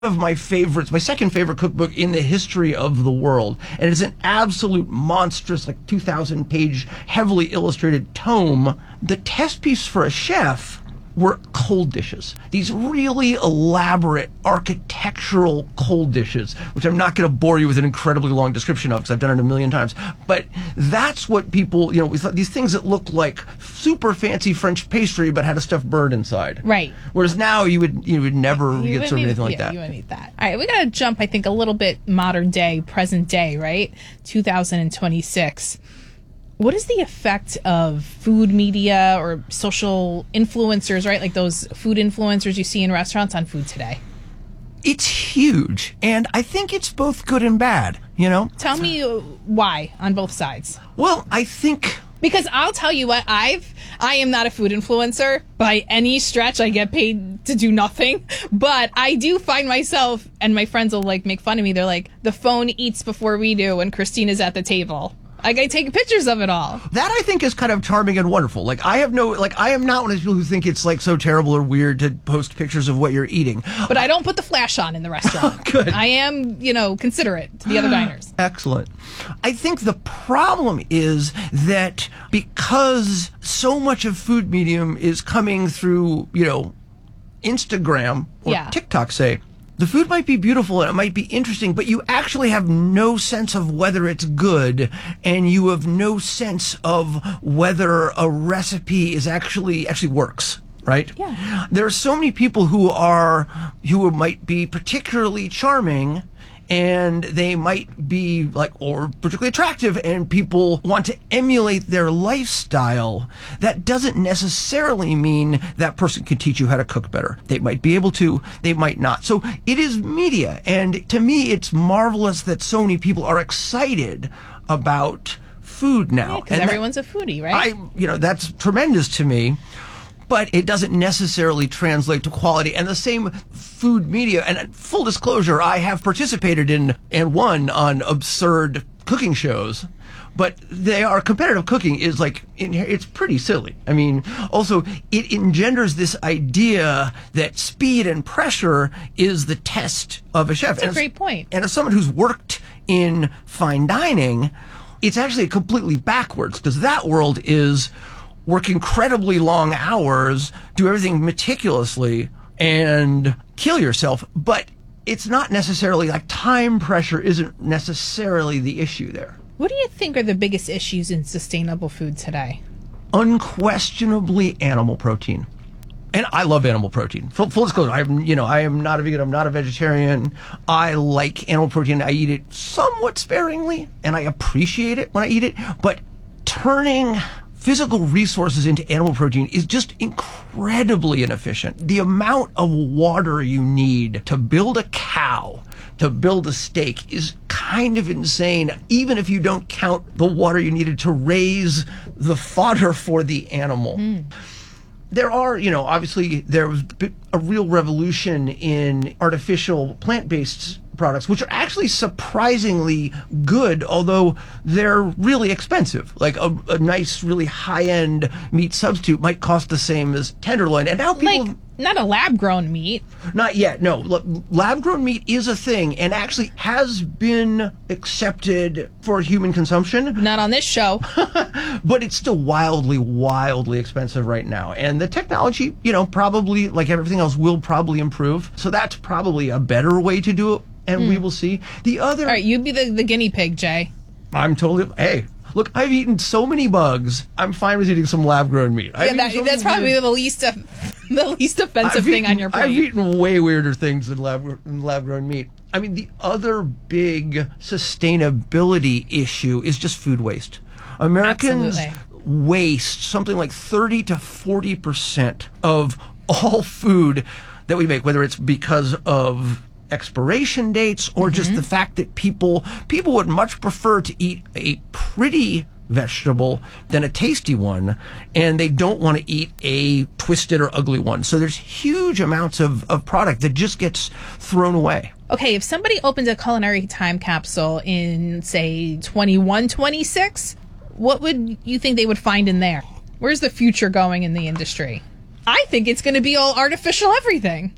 of my favorites, my second favorite cookbook in the history of the world. And it's an absolute monstrous, like 2,000 page, heavily illustrated tome. The test piece for a chef were cold dishes. These really elaborate architectural cold dishes, which I'm not going to bore you with an incredibly long description of because I've done it a million times. But that's what people, these things that look like super fancy French pastry but had a stuffed bird inside. Right. Whereas now you would never get served anything like that. You wouldn't eat that. All right, we got to jump, I think, a little bit modern day, present day, right? 2026. What is the effect of food media or social influencers, right? Like those food influencers you see in restaurants on food today? It's huge. And I think it's both good and bad, Tell me why on both sides. Well, I think... Because I'll tell you what, I am not a food influencer by any stretch. I get paid to do nothing. But I do find myself, and my friends will make fun of me. They're like, the phone eats before we do when Christina's at the table. I take pictures of it all. That I think is kind of charming and wonderful. I am not one of those people who think it's so terrible or weird to post pictures of what you're eating. But I don't put the flash on in the restaurant. Good. I am, considerate to the other diners. Excellent. I think the problem is that because so much of food medium is coming through, Instagram or TikTok, say, the food might be beautiful and it might be interesting, but you actually have no sense of whether it's good, and you have no sense of whether a recipe is actually works. Right? Yeah. There are so many people who might be particularly charming, and they might be or particularly attractive, and people want to emulate their lifestyle. That doesn't necessarily mean that person can teach you how to cook better. They might be able to, they might not. So it is media, and to me, it's marvelous that so many people are excited about food now. Because everyone's a foodie, right? That's tremendous to me. But it doesn't necessarily translate to quality. And the same food media, and full disclosure, I have participated in and won on absurd cooking shows, but competitive cooking is it's pretty silly. I mean, also, it engenders this idea that speed and pressure is the test of a chef. That's a great point. And as someone who's worked in fine dining, it's actually completely backwards, because that world is work incredibly long hours, do everything meticulously, and kill yourself. But it's not necessarily time pressure isn't necessarily the issue there. What do you think are the biggest issues in sustainable food today? Unquestionably animal protein. And I love animal protein. Full disclosure, I am not a vegan, I'm not a vegetarian. I like animal protein. I eat it somewhat sparingly, and I appreciate it when I eat it. But turning physical resources into animal protein is just incredibly inefficient. The amount of water you need to build a cow, to build a steak, is kind of insane, even if you don't count the water you needed to raise the fodder for the animal. There are, obviously there was a real revolution in artificial plant-based products, which are actually surprisingly good, although they're really expensive. A nice, really high-end meat substitute might cost the same as tenderloin. And now people... not a lab-grown meat. Not yet, no. Lab-grown meat is a thing and actually has been accepted for human consumption. Not on this show. But it's still wildly, wildly expensive right now. And the technology, probably, like everything else, will probably improve. So that's probably a better way to do it. And we will see. The other... All right, you be the guinea pig, Jay. I'm totally... Hey, look, I've eaten so many bugs. I'm fine with eating some lab-grown meat. That's probably the least offensive thing on your plate. I've eaten way weirder things than lab-grown meat. I mean, the other big sustainability issue is just food waste. Americans waste something like 30 to 40% of all food that we make, whether it's because of expiration dates or just the fact that people would much prefer to eat a pretty vegetable than a tasty one, and they don't want to eat a twisted or ugly one. So there's huge amounts of product that just gets thrown away. Okay, if somebody opened a culinary time capsule in, say, 2126, what would you think they would find in there? Where's the future going in the industry? I think it's going to be all artificial everything.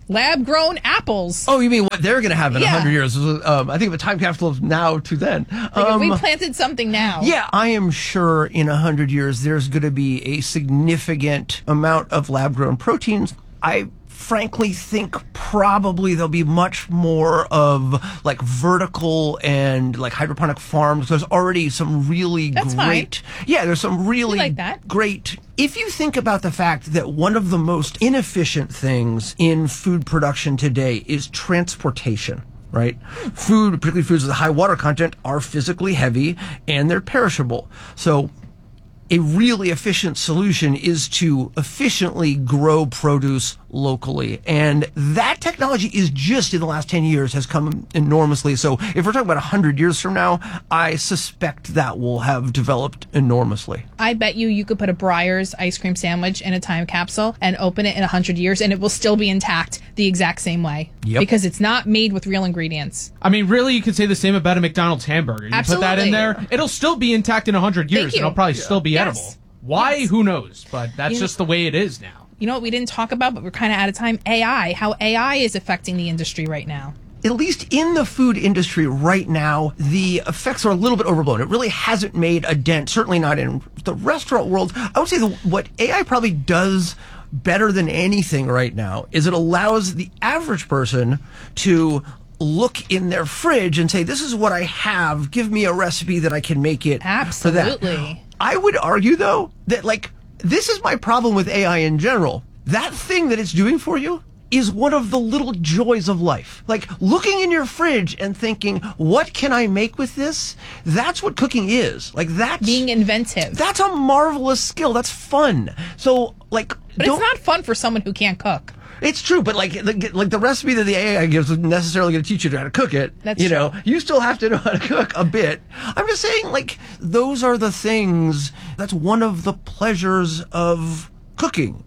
lab-grown apples. Oh, you mean what they're going to have in Yeah. 100 years? I think of a time capsule of now to then. Like if we planted something now. Yeah, I am sure in 100 years there's going to be a significant amount of lab-grown proteins. I frankly think probably there'll be much more of like vertical and like hydroponic farms. There's already some really That's great. Yeah, there's some really like that. great. If you think about the fact that one of the most inefficient things in food production today is transportation. Right? Food, particularly foods with high water content, are physically heavy and they're perishable. So a really efficient solution is to efficiently grow produce locally. And that technology is just in the last 10 years has come enormously. So if we're talking about 100 years from now, I suspect that will have developed enormously. I bet you could put a Breyers ice cream sandwich in a time capsule and open it in 100 years and it will still be intact the exact same way. Yep. Because it's not made with real ingredients. I mean, really, you could say the same about a McDonald's hamburger. You put that in Absolutely. there, it'll still be intact in 100 years, and you. it'll probably still be edible. Yes. Why? Yes. Who knows? But that's just the way it is now. You know what we didn't talk about, but we're kind of out of time? AI. How AI is affecting the industry right now. At least in the food industry right now, the effects are a little bit overblown. It really hasn't made a dent, certainly not in the restaurant world. I would say what AI probably does better than anything right now is it allows the average person to look in their fridge and say, this is what I have. Give me a recipe that I can make it for that. Absolutely. I would argue, though, that, like, this is my problem with AI in general. That thing that it's doing for you is one of the little joys of life. Like, looking in your fridge and thinking, what can I make with this? That's what cooking is. Like, that's... Being inventive. That's a marvelous skill. That's fun. So, like... But it's not fun for someone who can't cook. It's true, but like the recipe that the AI gives isn't necessarily going to teach you how to cook it. That's true. true. You still have to know how to cook a bit. I'm just saying, like, those are the things. That's one of the pleasures of cooking.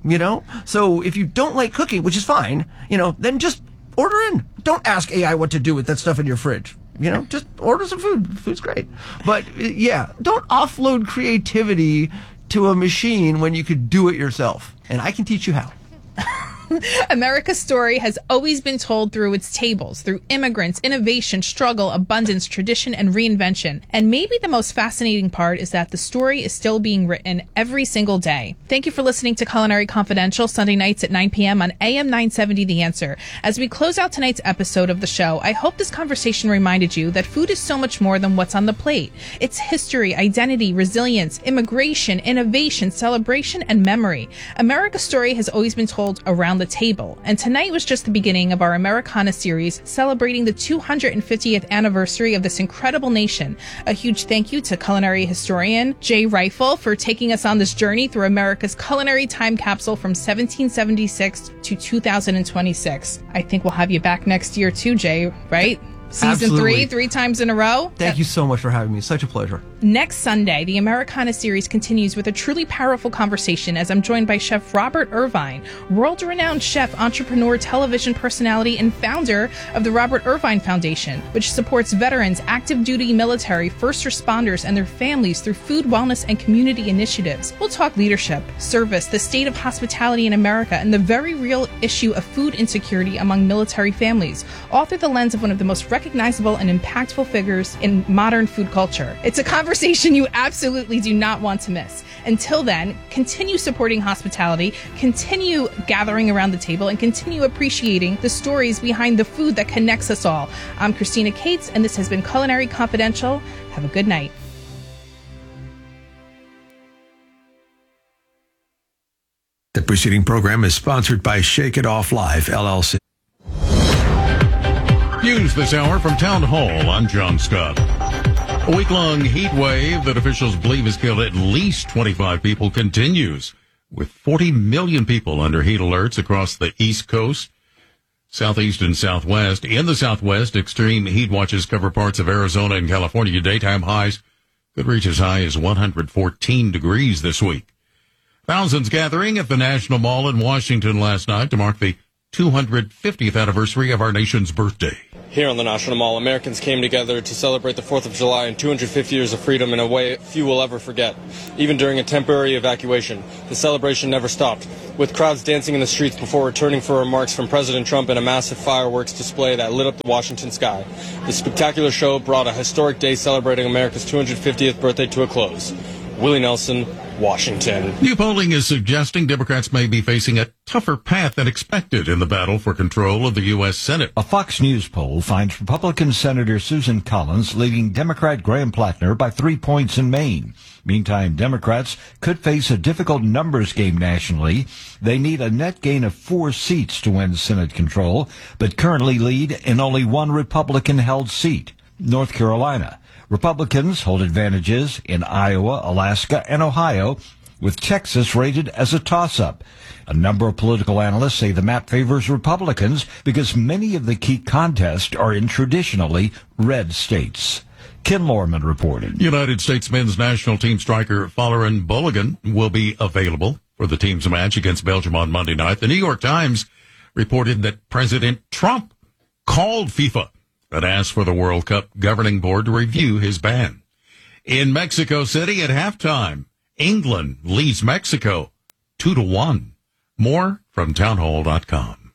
So if you don't like cooking, which is fine, then just order in. Don't ask AI what to do with that stuff in your fridge. Just order some food. Food's great. But yeah, don't offload creativity to a machine when you could do it yourself. And I can teach you how. America's story has always been told through its tables, through immigrants, innovation, struggle, abundance, tradition, and reinvention. And maybe the most fascinating part is that the story is still being written every single day. Thank you for listening to Culinary Confidential, Sunday nights at 9 p.m. on AM 970 The Answer. As we close out tonight's episode of the show, I hope this conversation reminded you that food is so much more than what's on the plate. It's history, identity, resilience, immigration, innovation, celebration, and memory. America's story has always been told around the table, and tonight was just the beginning of our Americana series celebrating the 250th anniversary of this incredible nation. A huge thank you to culinary historian Jay Rifle for taking us on this journey through America's culinary time capsule from 1776 to 2026. I think we'll have you back next year too, Jay, right? Season Absolutely. 3 times in a row. Thank you so much for having me. Such a pleasure. Next Sunday, the Americana series continues with a truly powerful conversation as I'm joined by Chef Robert Irvine, world-renowned chef, entrepreneur, television personality, and founder of the Robert Irvine Foundation, which supports veterans, active duty military, first responders, and their families through food, wellness, and community initiatives. We'll talk leadership, service, the state of hospitality in America, and the very real issue of food insecurity among military families, all through the lens of one of the most recognizable and impactful figures in modern food culture. It's a conversation you absolutely do not want to miss. Until then, continue supporting hospitality, continue gathering around the table, and continue appreciating the stories behind the food that connects us all. I'm Christina Cates, and this has been Culinary Confidential. Have a good night. The preceding program is sponsored by Shake It Off Live, LLC. News this hour from Town Hall. I'm John Scott. A week-long heat wave that officials believe has killed at least 25 people continues, with 40 million people under heat alerts across the East Coast, Southeast and Southwest. In the Southwest, extreme heat watches cover parts of Arizona and California. Daytime highs could reach as high as 114 degrees this week. Thousands gathering at the National Mall in Washington last night to mark the 250th anniversary of our nation's birthday. Here on the National Mall, Americans came together to celebrate the 4th of July and 250 years of freedom in a way few will ever forget. Even during a temporary evacuation, the celebration never stopped, with crowds dancing in the streets before returning for remarks from President Trump in a massive fireworks display that lit up the Washington sky. The spectacular show brought a historic day celebrating America's 250th birthday to a close. Willie Nelson, Washington. New polling is suggesting Democrats may be facing a tougher path than expected in the battle for control of the U.S. Senate. A Fox News poll finds Republican Senator Susan Collins leading Democrat Graham Plattner by 3 points in Maine. Meantime, Democrats could face a difficult numbers game nationally. They need a net gain of 4 seats to win Senate control, but currently lead in only one Republican-held seat, North Carolina. Republicans hold advantages in Iowa, Alaska, and Ohio, with Texas rated as a toss-up. A number of political analysts say the map favors Republicans because many of the key contests are in traditionally red states. Ken Lorman reporting. United States men's national team striker Folarin Balogun will be available for the team's match against Belgium on Monday night. The New York Times reported that President Trump called FIFA and asked for the World Cup governing board to review his ban. In Mexico City at halftime, England leads Mexico 2-1. More from townhall.com.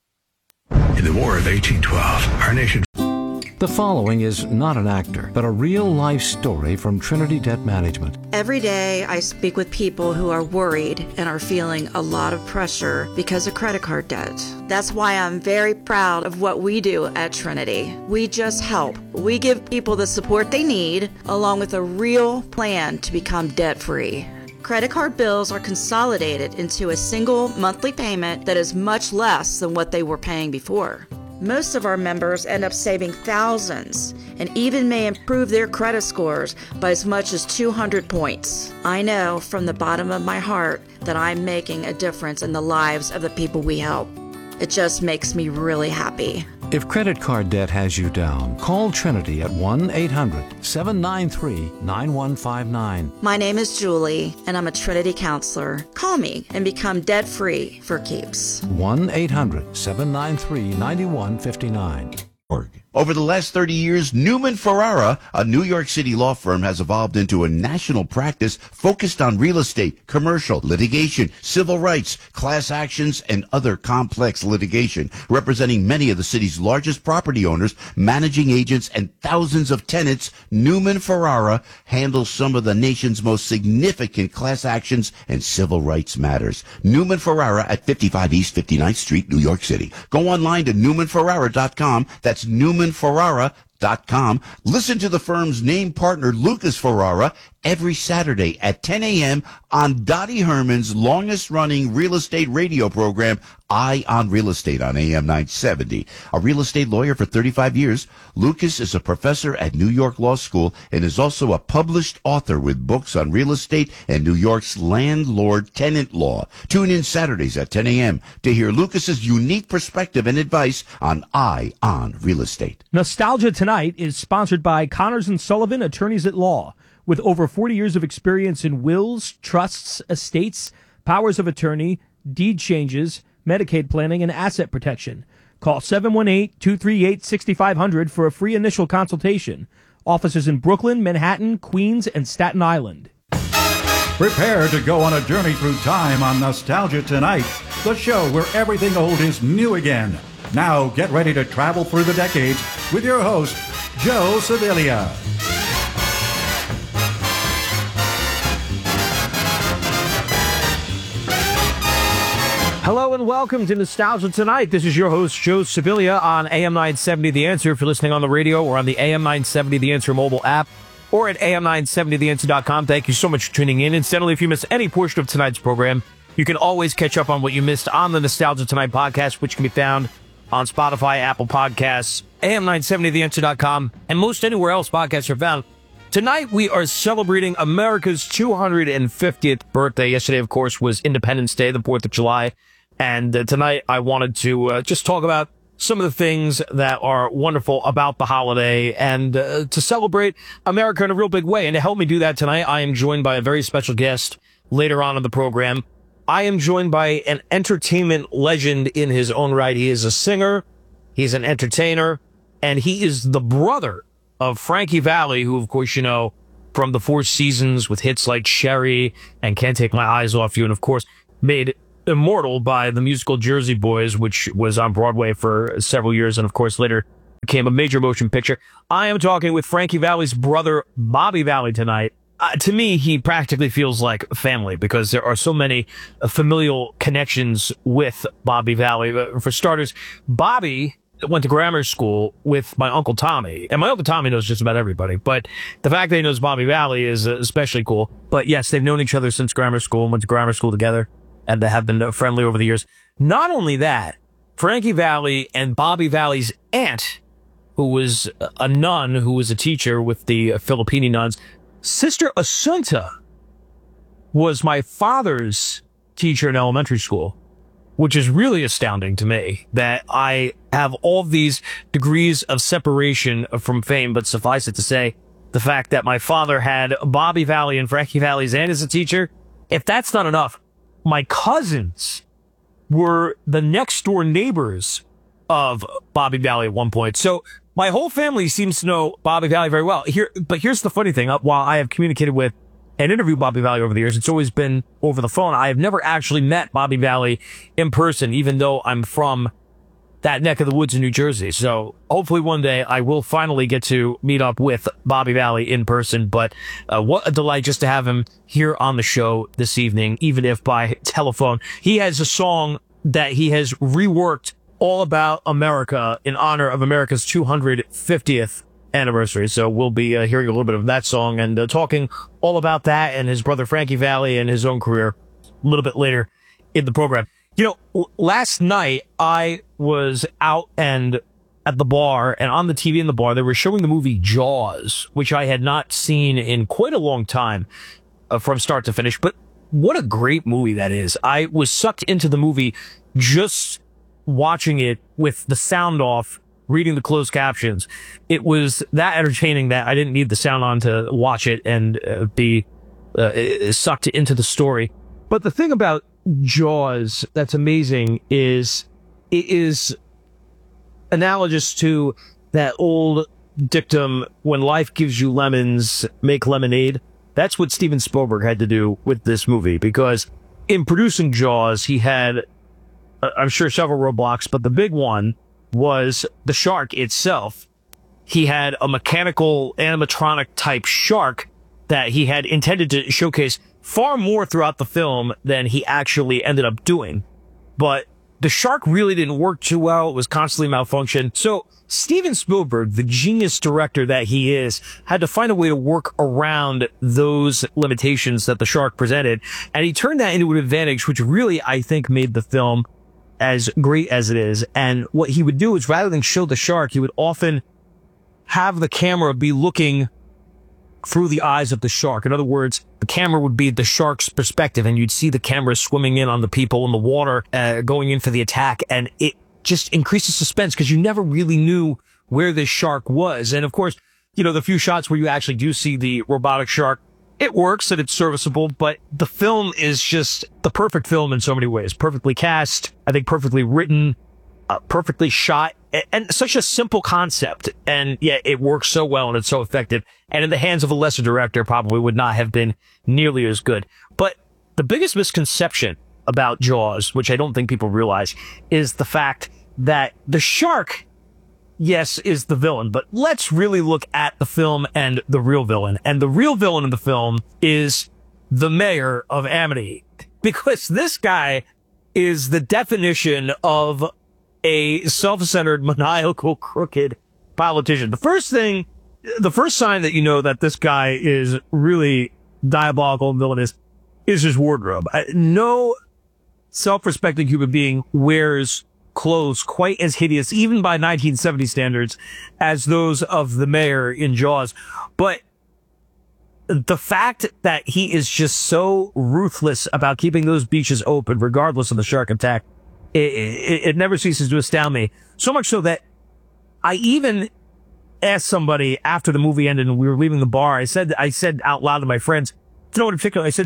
In the War of 1812, our nation... The following is not an actor, but a real-life story from Trinity Debt Management. Every day I speak with people who are worried and are feeling a lot of pressure because of credit card debt. That's why I'm very proud of what we do at Trinity. We just help. We give people the support they need, along with a real plan to become debt-free. Credit card bills are consolidated into a single monthly payment that is much less than what they were paying before. Most of our members end up saving thousands and even may improve their credit scores by as much as 200 points. I know from the bottom of my heart that I'm making a difference in the lives of the people we help. It just makes me really happy. If credit card debt has you down, call Trinity at 1-800-793-9159. My name is Julie, and I'm a Trinity counselor. Call me and become debt-free for keeps. 1-800-793-9159. Over the last 30 years, Newman Ferrara, a New York City law firm, has evolved into a national practice focused on real estate, commercial, litigation, civil rights, class actions, and other complex litigation, representing many of the city's largest property owners, managing agents, and thousands of tenants. Newman Ferrara handles some of the nation's most significant class actions and civil rights matters. Newman Ferrara at 55 East 59th Street, New York City. Go online to newmanferrara.com. That's newmanferrara.com. Listen to the firm's name partner, Lucas Ferrara, every Saturday at 10 a.m. on Dottie Herman's longest-running real estate radio program, Eye on Real Estate on AM 970. A real estate lawyer for 35 years, Lucas is a professor at New York Law School and is also a published author with books on real estate and New York's landlord-tenant law. Tune in Saturdays at 10 a.m. to hear Lucas's unique perspective and advice on Eye on Real Estate. Nostalgia Tonight is sponsored by Connors & Sullivan, attorneys at law. With over 40 years of experience in wills, trusts, estates, powers of attorney, deed changes, Medicaid planning, and asset protection. Call 718-238-6500 for a free initial consultation. Offices in Brooklyn, Manhattan, Queens, and Staten Island. Prepare to go on a journey through time on Nostalgia Tonight, the show where everything old is new again. Now get ready to travel through the decades with your host, Joe Sevilla. Hello and welcome to Nostalgia Tonight. This is your host, Joe Sevilla, on AM 970 The Answer. If you're listening on the radio or on the AM 970 The Answer mobile app or at am970theanswer.com, thank you so much for tuning in. Incidentally, if you miss any portion of tonight's program, you can always catch up on what you missed on the Nostalgia Tonight podcast, which can be found on Spotify, Apple Podcasts, am970theanswer.com, and most anywhere else podcasts are found. Tonight, we are celebrating America's 250th birthday. Yesterday, of course, was Independence Day, the 4th of July. And tonight, I wanted to just talk about some of the things that are wonderful about the holiday and to celebrate America in a real big way. And to help me do that tonight, I am joined by a very special guest later on in the program. I am joined by an entertainment legend in his own right. He is a singer. He's an entertainer. And he is the brother of Frankie Valli, who, of course, you know, from the Four Seasons with hits like Sherry and Can't Take My Eyes Off You, and, of course, made immortal by the musical Jersey Boys, which was on Broadway for several years and, of course, later became a major motion picture. I am talking with Frankie Valli's brother, Bobby Valli, tonight. To me, he practically feels like family because there are so many familial connections with Bobby Valli. For starters, Bobby went to grammar school with my Uncle Tommy, and my Uncle Tommy knows just about everybody, but the fact that he knows Bobby Valli is especially cool. But yes, they've known each other since grammar school and went to grammar school together, and they have been friendly over the years. Not only that, Frankie Valli and Bobby Valli's aunt, who was a nun, who was a teacher with the Filipino nuns, Sister Asunta, was my father's teacher in elementary school, which is really astounding to me that I have all these degrees of separation from fame. But suffice it to say, the fact that my father had Bobby Valli and Frankie Valli's aunt as a teacher, if that's not enough, my cousins were the next door neighbors of Bobby Valli at one point. So my whole family seems to know Bobby Valli very well. But here's the funny thing. While I have communicated with and interviewed Bobby Valli over the years, it's always been over the phone. I have never actually met Bobby Valli in person, even though I'm from that neck of the woods in New Jersey. So hopefully one day I will finally get to meet up with Bobby Valli in person. But what a delight just to have him here on the show this evening, even if by telephone. He has a song that he has reworked all about America in honor of America's 250th anniversary. So we'll be hearing a little bit of that song and talking all about that and his brother Frankie Valli and his own career a little bit later in the program. You know, last night I was out and at the bar, and on the TV in the bar, they were showing the movie Jaws, which I had not seen in quite a long time from start to finish. But what a great movie that is. I was sucked into the movie just watching it with the sound off, reading the closed captions. It was that entertaining that I didn't need the sound on to watch it and be sucked into the story. But the thing about Jaws that's amazing is it is analogous to that old dictum, when life gives you lemons, make lemonade. That's what Steven Spielberg had to do with this movie, because in producing Jaws, he had, I'm sure, several roadblocks, but the big one was the shark itself. He had a mechanical animatronic type shark that he had intended to showcase far more throughout the film than he actually ended up doing. But the shark really didn't work too well. It was constantly malfunctioned. So Steven Spielberg, the genius director that he is, had to find a way to work around those limitations that the shark presented. And he turned that into an advantage, which really, I think, made the film as great as it is. And what he would do is, rather than show the shark, he would often have the camera be looking through the eyes of the shark. In other words, the camera would be the shark's perspective, and you'd see the camera swimming in on the people in the water, going in for the attack. And it just increases suspense because you never really knew where this shark was. And of course, you know, the few shots where you actually do see the robotic shark, it works and it's serviceable, but the film is just the perfect film in so many ways. Perfectly cast, I think perfectly written, perfectly shot, and such a simple concept. And yet it works so well and it's so effective. And in the hands of a lesser director, probably would not have been nearly as good. But the biggest misconception about Jaws, which I don't think people realize, is the fact that the shark, yes, is the villain, but let's really look at the film and the real villain. And the real villain in the film is the mayor of Amity, because this guy is the definition of a self-centered, maniacal, crooked politician. The first sign that you know that this guy is really diabolical and villainous is his wardrobe. No self-respecting human being wears clothes quite as hideous, even by 1970 standards, as those of the mayor in Jaws. But the fact that he is just so ruthless about keeping those beaches open, regardless of the shark attack, it never ceases to astound me. So much so that I even asked somebody after the movie ended and we were leaving the bar, I said out loud to my friends, to no one in particular, I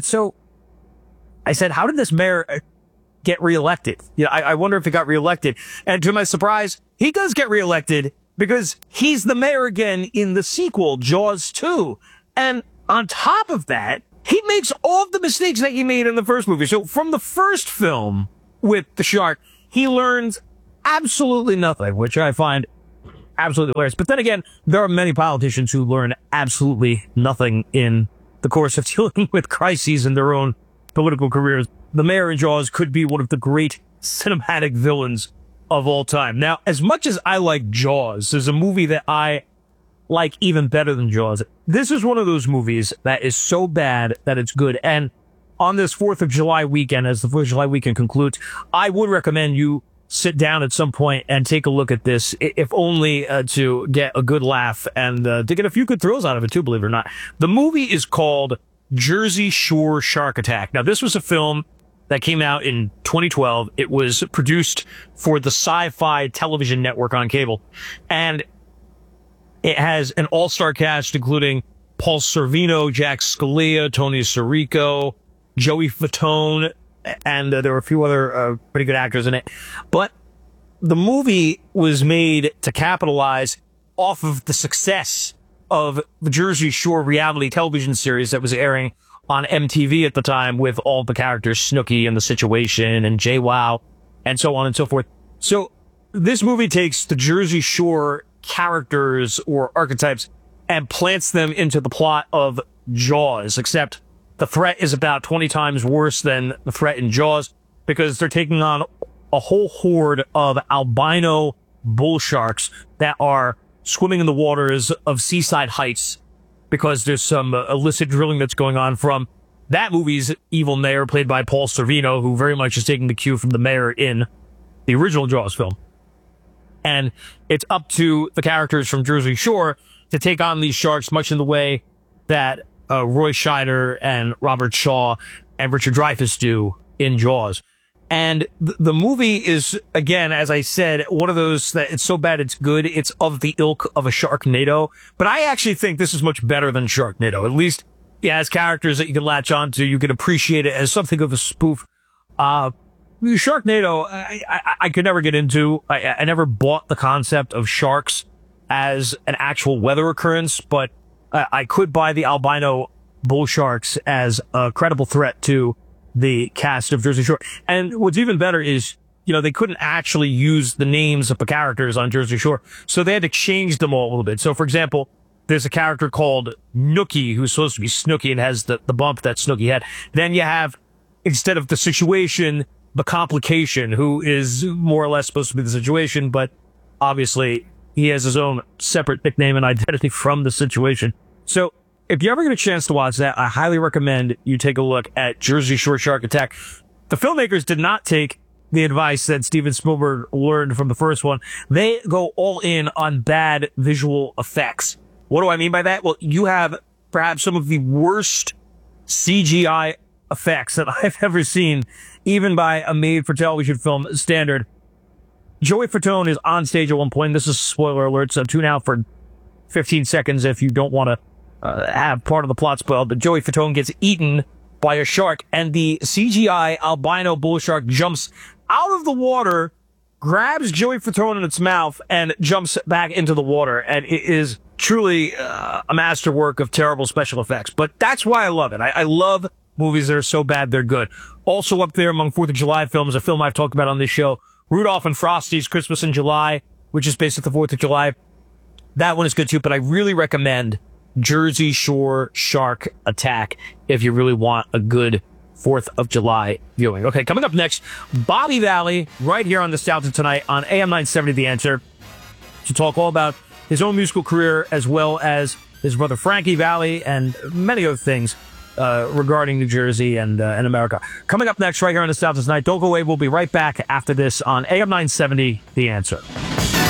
said, how did this mayor get reelected? You know, I wonder if he got reelected. And to my surprise, he does get reelected because he's the mayor again in the sequel, Jaws 2. And on top of that, he makes all of the mistakes that he made in the first movie. So from the first film with the shark, he learns absolutely nothing, which I find absolutely hilarious. But then again, there are many politicians who learn absolutely nothing in the course of dealing with crises in their own political careers. The mayor in Jaws could be one of the great cinematic villains of all time. Now, as much as I like Jaws, there's a movie that I like even better than Jaws. This is one of those movies that is so bad that it's good. And on this 4th of July weekend, as the 4th of July weekend concludes, I would recommend you sit down at some point and take a look at this, if only to get a good laugh and to get a few good thrills out of it too, believe it or not. The movie is called Jersey Shore Shark Attack. Now, this was a film that came out in 2012. It was produced for the Sci-Fi television network on cable. And it has an all-star cast, including Paul Sorvino, Jack Scalia, Tony Sirico, Joey Fatone, and there were a few other pretty good actors in it. But the movie was made to capitalize off of the success of the Jersey Shore reality television series that was airing on MTV at the time, with all the characters, Snooki and The Situation and JWoww and so on and so forth. So this movie takes the Jersey Shore characters or archetypes and plants them into the plot of Jaws, except the threat is about 20 times worse than the threat in Jaws, because they're taking on a whole horde of albino bull sharks that are swimming in the waters of Seaside Heights, because there's some illicit drilling that's going on from that movie's evil mayor, played by Paul Sorvino, who very much is taking the cue from the mayor in the original Jaws film. And it's up to the characters from Jersey Shore to take on these sharks, much in the way that Roy Scheider and Robert Shaw and Richard Dreyfuss do in Jaws. And the movie is, again, as I said, one of those that it's so bad it's good. It's of the ilk of a Sharknado. But I actually think this is much better than Sharknado. At least it has characters that you can latch onto. You can appreciate it as something of a spoof. Sharknado, I could never get into. I never bought the concept of sharks as an actual weather occurrence, but I could buy the albino bull sharks as a credible threat to the cast of Jersey Shore. And what's even better is, they couldn't actually use the names of the characters on Jersey Shore, so they had to change them all a little bit. So, for example, there's a character called Nookie, who's supposed to be Snooki and has the bump that Snooki had. Then you have, instead of The Situation, The Complication, who is more or less supposed to be The Situation, but obviously he has his own separate nickname and identity from The Situation. So, if you ever get a chance to watch that, I highly recommend you take a look at Jersey Shore Shark Attack. The filmmakers did not take the advice that Steven Spielberg learned from the first one. They go all in on bad visual effects. What do I mean by that? Well, you have perhaps some of the worst CGI effects that I've ever seen, even by a made-for-television film standard. Joey Fatone is on stage at one point. This is a spoiler alert, so tune out for 15 seconds if you don't want to have part of the plot spoiled. But Joey Fatone gets eaten by a shark, and the CGI albino bull shark jumps out of the water, grabs Joey Fatone in its mouth, and jumps back into the water. And it is truly a masterwork of terrible special effects. But that's why I love it. I love movies that are so bad they're good. Also up there among 4th of July films, a film I've talked about on this show, Rudolph and Frosty's Christmas in July, which is based at the 4th of July. That one is good too, but I really recommend Jersey Shore Shark Attack if you really want a good 4th of July viewing. Okay, coming up next, Bobby Valley, right here on Nostalgia Tonight on AM 970 The Answer, to talk all about his own musical career as well as his brother Frankie Valli and many other things regarding New Jersey and America. Coming up next right here on Nostalgia Tonight. Don't go away. We'll be right back after this on AM 970 The Answer.